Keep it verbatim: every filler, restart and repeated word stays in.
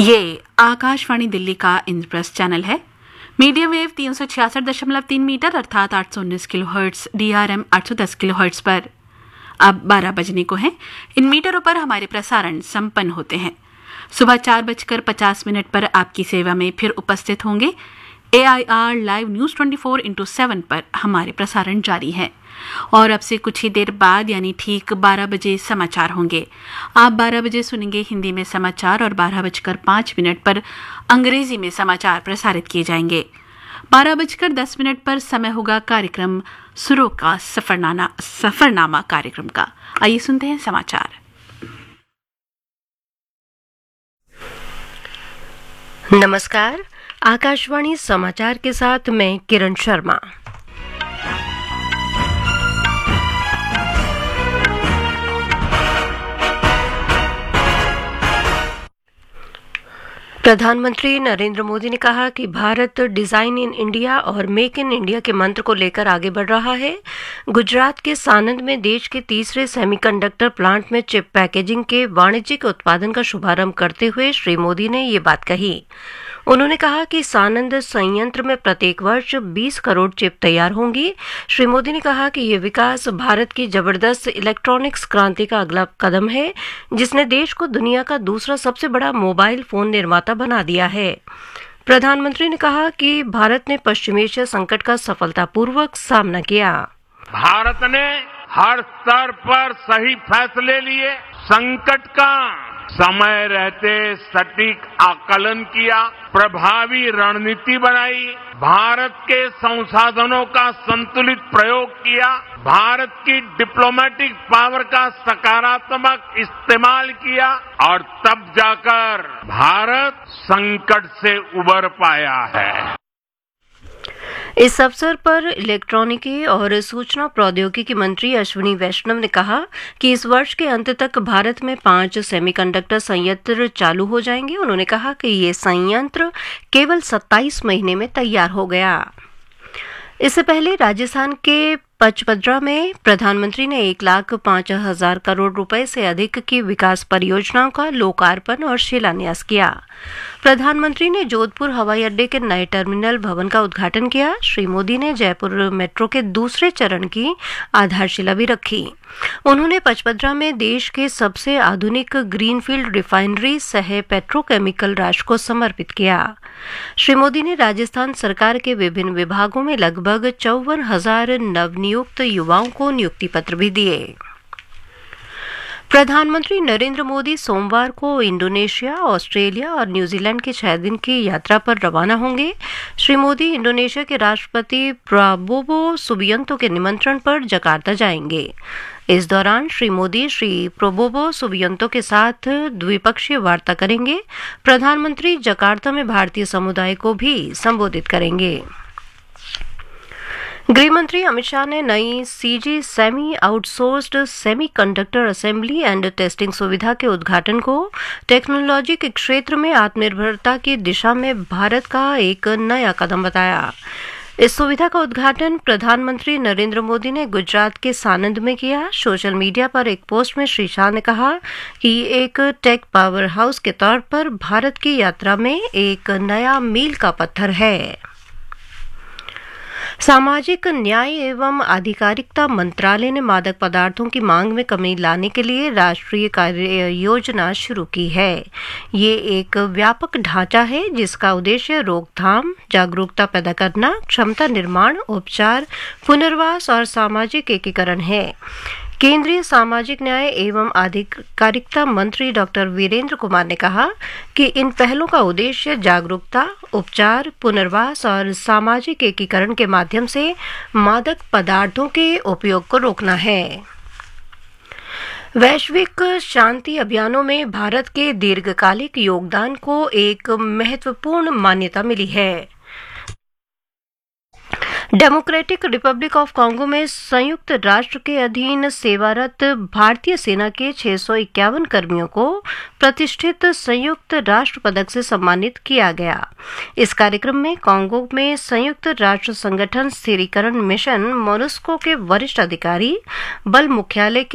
ये आकाशवाणी दिल्ली का इंद्रप्रस्थ चैनल है। मीडियम वेव तीन सौ छियासठ दशमलव तीन मीटर अर्थात आठ सौ उन्नीस किलो हर्ट्स, डीआरएम आठ सौ दस किलो हर्ट्स पर अब बारह बजने को हैं। इन मीटरों पर हमारे प्रसारण संपन्न होते हैं। सुबह चार बजकर पचास मिनट पर आपकी सेवा में फिर उपस्थित होंगे। ए I R live news twenty four into seven पर हमारे प्रसारण जारी है और अब से कुछ ही देर बाद यानी ठीक बारह बजे समाचार होंगे। आप बारह बजे सुनेंगे हिंदी में समाचार और बारह बजकर पाँच मिनट पर अंग्रेजी में समाचार प्रसारित किए जाएंगे। बारह बजकर दस मिनट पर समय होगा कार्यक्रम सुरों का सफरनामा सफरनामा कार्यक्रम का। आइए सुनते हैं समाचार। नमस्कार, आकाशवाणी समाचार के साथ मैं किरण शर्मा। प्रधानमंत्री नरेंद्र मोदी ने कहा कि भारत डिजाइन इन इंडिया और मेक इन इंडिया के मंत्र को लेकर आगे बढ़ रहा है। गुजरात के सानंद में देश के तीसरे सेमीकंडक्टर प्लांट में चिप पैकेजिंग के वाणिज्यिक उत्पादन का शुभारंभ करते हुए श्री मोदी ने ये बात कही। उन्होंने कहा कि सानंद संयंत्र में प्रत्येक वर्ष बीस करोड़ चिप तैयार होंगी। श्री मोदी ने कहा कि ये विकास भारत की जबरदस्त इलेक्ट्रॉनिक्स क्रांति का अगला कदम है, जिसने देश को दुनिया का दूसरा सबसे बड़ा मोबाइल फोन निर्माता बना दिया है। प्रधानमंत्री ने कहा कि भारत ने पश्चिम एशिया संकट का सफलतापूर्वक सामना किया। भारत ने हर स्तर पर सही फैसले लिए, संकट का समय रहते सटीक आकलन किया, प्रभावी रणनीति बनाई, भारत के संसाधनों का संतुलित प्रयोग किया, भारत की डिप्लोमेटिक पावर का सकारात्मक इस्तेमाल किया और तब जाकर भारत संकट से उबर पाया है। इस अवसर पर इलेक्ट्रॉनिकी और सूचना प्रौद्योगिकी मंत्री अश्विनी वैष्णव ने कहा कि इस वर्ष के अंत तक भारत में पांच सेमीकंडक्टर संयंत्र चालू हो जाएंगे। उन्होंने कहा कि ये संयंत्र केवल सत्ताईस महीने में तैयार हो गया। इससे पहले राजस्थान के पचपदरा में प्रधानमंत्री ने एक लाख पांच हजार करोड़ रुपए से अधिक की विकास परियोजनाओं का लोकार्पण और शिलान्यास किया। प्रधानमंत्री ने जोधपुर हवाई अड्डे के नए टर्मिनल भवन का उद्घाटन किया। श्री मोदी ने जयपुर मेट्रो के दूसरे चरण की आधारशिला भी रखी। उन्होंने पचपदरा में देश के सबसे आधुनिक ग्रीनफील्ड रिफाइनरी सह पेट्रोकेमिकल राष्ट्र को समर्पित किया। श्री मोदी ने राजस्थान सरकार के विभिन्न विभागों में लगभग चौवन हजार नवनियुक्त युवाओं को नियुक्ति पत्र भी दिए। प्रधानमंत्री नरेंद्र मोदी सोमवार को इंडोनेशिया, ऑस्ट्रेलिया और न्यूजीलैंड की छह दिन की यात्रा पर रवाना होंगे। श्री मोदी इंडोनेशिया के राष्ट्रपति प्राबोवो सुबियंतो के निमंत्रण पर जकार्ता जाएंगे। इस दौरान श्री मोदी श्री प्राबोवो सुबियंतो के साथ द्विपक्षीय वार्ता करेंगे। प्रधानमंत्री जकार्ता में भारतीय समुदाय को भी संबोधित करेंगे। गृहमंत्री अमित शाह ने नई CG semi outsourced semiconductor assembly and testing सुविधा के उद्घाटन को टेक्नोलॉजी के क्षेत्र में आत्मनिर्भरता की दिशा में भारत का एक नया कदम बताया। इस सुविधा का उद्घाटन प्रधानमंत्री नरेंद्र मोदी ने गुजरात के सानंद में किया। सोशल मीडिया पर एक पोस्ट में श्री शाह ने कहा कि एक टेक पावर हाउस के तौर पर भारत की यात्रा में एक नया मील का पत्थर है। सामाजिक न्याय एवं आधिकारिकता मंत्रालय ने मादक पदार्थों की मांग में कमी लाने के लिए राष्ट्रीय कार्य योजना शुरू की है। ये एक व्यापक ढांचा है जिसका उद्देश्य रोकथाम, जागरूकता पैदा करना, क्षमता निर्माण, उपचार, पुनर्वास और सामाजिक एकीकरण है। केंद्रीय सामाजिक न्याय एवं आधिकारिकता मंत्री डॉक्टर वीरेंद्र कुमार ने कहा कि इन पहलों का उद्देश्य जागरूकता, उपचार, पुनर्वास और सामाजिक एकीकरण के माध्यम से मादक पदार्थों के उपयोग को रोकना है। वैश्विक शांति अभियानों में भारत के दीर्घकालिक योगदान को एक महत्वपूर्ण मान्यता मिली है। डेमोक्रेटिक रिपब्लिक ऑफ कांगो में संयुक्त राष्ट्र के अधीन सेवारत भारतीय सेना के छह सौ इक्यावन कर्मियों को प्रतिष्ठित संयुक्त राष्ट्र पदक से सम्मानित किया गया। इस कार्यक्रम में कांगो में संयुक्त राष्ट्र संगठन स्थिरीकरण मिशन मोनुस्को के वरिष्ठ अधिकारी, बल मुख्यालय के